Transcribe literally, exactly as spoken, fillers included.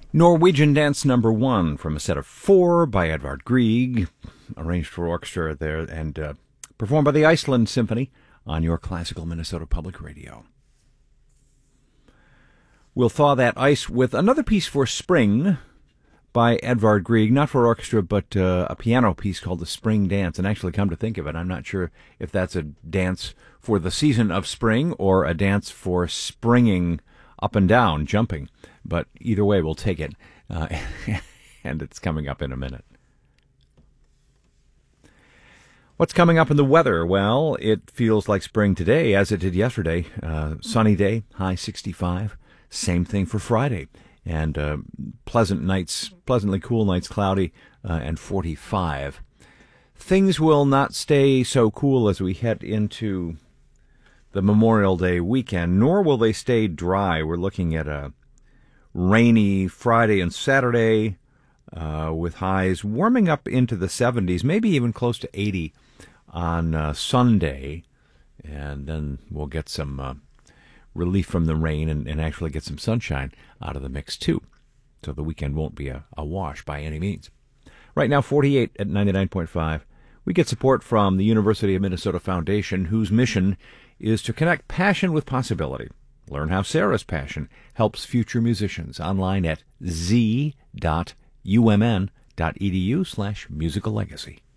Norwegian Dance Number One from a set of four by Edvard Grieg, arranged for orchestra there and uh, performed by the Iceland Symphony on your classical Minnesota Public Radio. We'll thaw that ice with another piece for spring by Edvard Grieg, not for orchestra, but uh, a piano piece called the Spring Dance. And actually, come to think of it, I'm not sure if that's a dance for the season of spring or a dance for springing up and down, jumping. But either way, we'll take it. Uh, and it's coming up in a minute. What's coming up in the weather? Well, it feels like spring today, as it did yesterday. Uh, sunny day, high sixty-five. Same thing for Friday. And uh, pleasant nights, pleasantly cool nights, cloudy, uh, and forty-five. Things will not stay so cool as we head into the Memorial Day weekend, nor will they stay dry. We're looking at a rainy Friday and Saturday uh, with highs warming up into the seventies, maybe even close to eighty on uh, Sunday. And then we'll get some uh, relief from the rain and, and actually get some sunshine out of the mix, too. So the weekend won't be a, a wash by any means. Right now, forty-eight at ninety-nine point five. We get support from the University of Minnesota Foundation, whose mission is to connect passion with possibility. Learn how Sarah's passion helps future musicians online at z dot u m n dot e d u slash musical legacy.